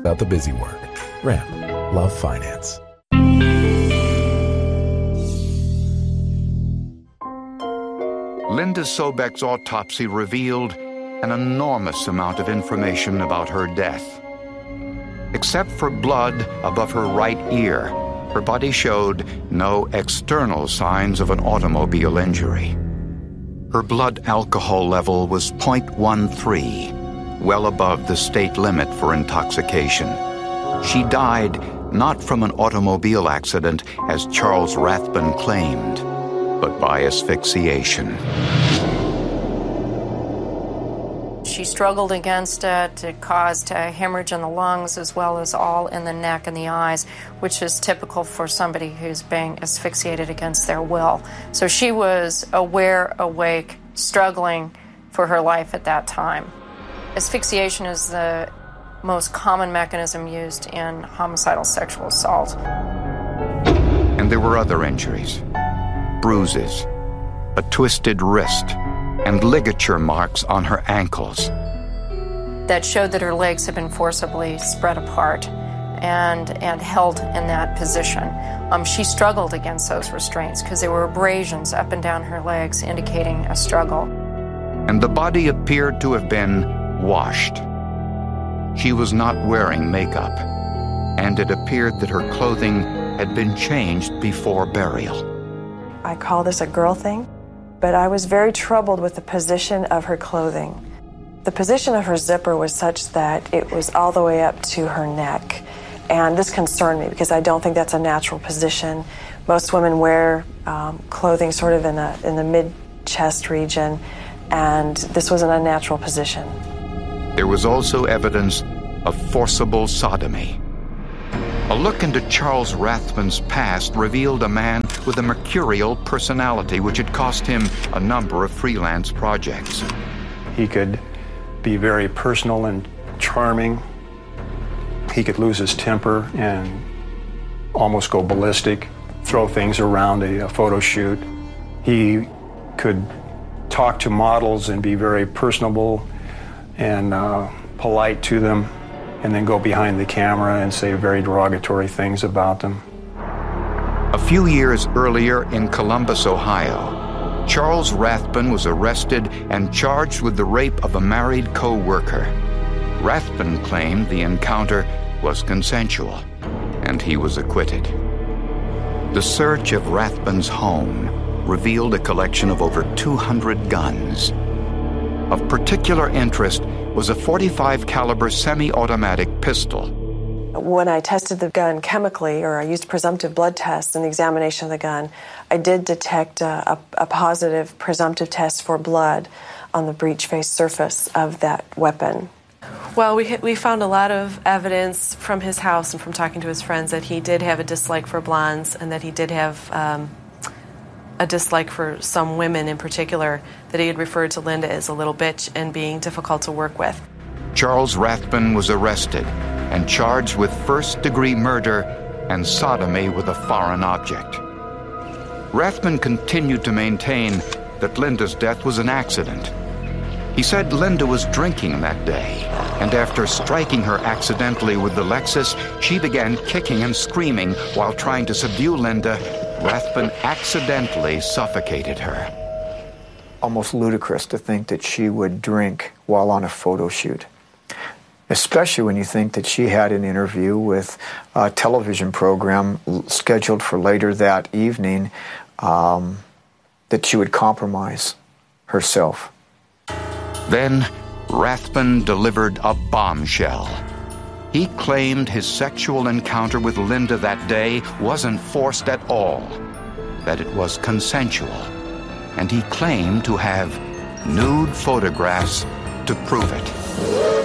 about the busy work. Ramp. Love Finance. Linda Sobek's autopsy revealed an enormous amount of information about her death. Except for blood above her right ear, her body showed no external signs of an automobile injury. Her blood alcohol level was 0.13, well above the state limit for intoxication. She died not from an automobile accident, as Charles Rathbun claimed, but by asphyxiation. She struggled against it. It caused a hemorrhage in the lungs as well as all in the neck and the eyes, which is typical for somebody who's being asphyxiated against their will. So she was aware, awake, struggling for her life at that time. Asphyxiation is the most common mechanism used in homicidal sexual assault. And there were other injuries, bruises, a twisted wrist, and ligature marks on her ankles. That showed that her legs had been forcibly spread apart and held in that position. She struggled against those restraints because there were abrasions up and down her legs indicating a struggle. And the body appeared to have been washed. She was not wearing makeup, and it appeared that her clothing had been changed before burial. I call this a girl thing, but I was very troubled with the position of her clothing. The position of her zipper was such that it was all the way up to her neck, and this concerned me because I don't think that's a natural position. Most women wear clothing sort of in the mid-chest region, and this was an unnatural position. There was also evidence of forcible sodomy. A look into Charles Rathbun's past revealed a man with a mercurial personality which had cost him a number of freelance projects. He could be very personal and charming. He could lose his temper and almost go ballistic, throw things around a photo shoot. He could talk to models and be very personable and polite to them, and then go behind the camera and say very derogatory things about them. A few years earlier in Columbus, Ohio, Charles Rathbun was arrested and charged with the rape of a married co-worker. Rathbun claimed the encounter was consensual, and he was acquitted. The search of Rathbun's home revealed a collection of over 200 guns. Of particular interest was a .45 caliber semi-automatic pistol. When I tested the gun chemically, or I used presumptive blood tests in the examination of the gun, I did detect a positive presumptive test for blood on the breech face surface of that weapon. Well, we found a lot of evidence from his house and from talking to his friends that he did have a dislike for blondes and that he did have a dislike for some women in particular, that he had referred to Linda as a little bitch and being difficult to work with. Charles Rathbun was arrested and charged with first-degree murder and sodomy with a foreign object. Rathbun continued to maintain that Linda's death was an accident. He said Linda was drinking that day, and after striking her accidentally with the Lexus, she began kicking and screaming while trying to subdue Linda. Rathbun accidentally suffocated her. Almost ludicrous to think that she would drink while on a photo shoot, especially when you think that she had an interview with a television program scheduled for later that evening, that she would compromise herself. Then Rathbun delivered a bombshell. He claimed his sexual encounter with Linda that day wasn't forced at all, that it was consensual, and he claimed to have nude photographs to prove it.